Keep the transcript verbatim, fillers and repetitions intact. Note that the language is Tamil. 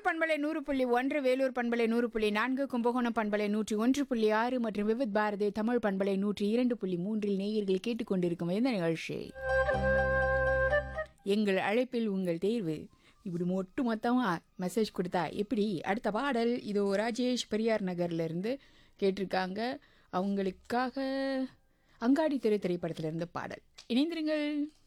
திருப்பத்தூர் பண்பலை நூறு புள்ளி ஒன்று, வேலூர் பண்பலை நூறு புள்ளி நான்கு, கும்பகோணம் பண்பலை நூற்றி ஒன்று புள்ளி ஆறு மற்றும் விவித் பாரதி தமிழ் பண்பலை நூற்றி இரண்டு புள்ளி மூன்றில் நேயர்கள் கேட்டுக்கொண்டிருக்கும் இந்த நிகழ்ச்சி எங்கள் அழைப்பில் உங்கள் தேர்வு. இப்படி ஒட்டு மொத்தமாக மெசேஜ் கொடுத்தா எப்படி? அடுத்த பாடல் இதோ ராஜேஷ் பெரியார் நகர்லேருந்து கேட்டிருக்காங்க. அவங்களுக்காக அங்காடி தெரு திரைப்படத்திலிருந்து பாடல். இணைந்திருங்கள்.